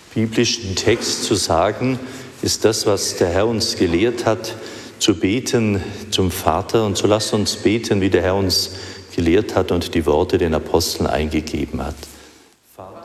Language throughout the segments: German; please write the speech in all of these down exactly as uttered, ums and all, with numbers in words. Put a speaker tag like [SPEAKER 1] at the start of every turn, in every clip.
[SPEAKER 1] biblischen Text zu sagen, ist das, was der Herr uns gelehrt hat, zu beten zum Vater. Und so lasst uns beten, wie der Herr uns gelehrt hat und die Worte den Aposteln eingegeben hat. Vater,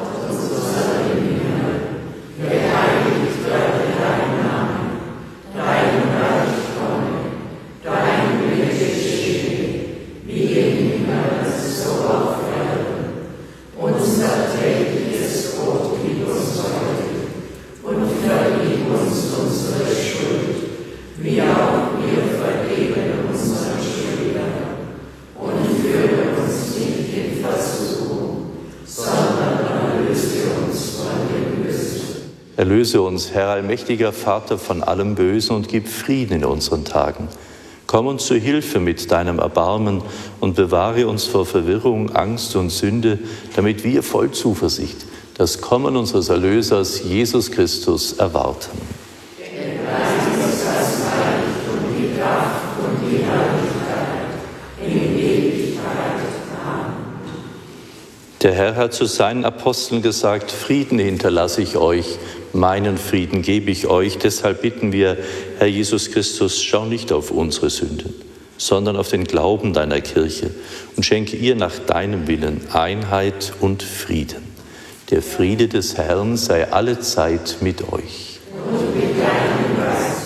[SPEAKER 1] erlöse uns, Herr allmächtiger Vater, von allem Bösen und gib Frieden in unseren Tagen. Komm uns zu Hilfe mit deinem Erbarmen und bewahre uns vor Verwirrung, Angst und Sünde, damit wir voll Zuversicht das Kommen unseres Erlösers, Jesus Christus, erwarten. Denn dein ist das Reich und die Kraft und die Herrlichkeit in Ewigkeit. Amen. Der Herr hat zu seinen Aposteln gesagt, Frieden hinterlasse ich euch, meinen Frieden gebe ich euch. Deshalb bitten wir, Herr Jesus Christus, schau nicht auf unsere Sünden, sondern auf den Glauben deiner Kirche und schenke ihr nach deinem Willen Einheit und Frieden. Der Friede des Herrn sei allezeit mit euch. Und mit deinem Geist.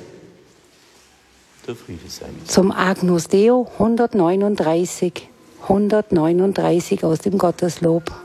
[SPEAKER 1] Der Friede sei mit euch.
[SPEAKER 2] Zum Agnus Deo hundertneununddreißig, hundertneununddreißig aus dem Gotteslob.